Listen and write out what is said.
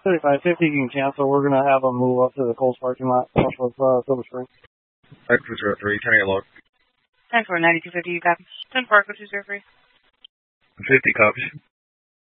3550 you can cancel. We're going to have them move up to the Coles parking lot off of Silver Spring. Park 203, turning it log. 10-4, 9250, you copy. 10-4, go 203. 50 copies.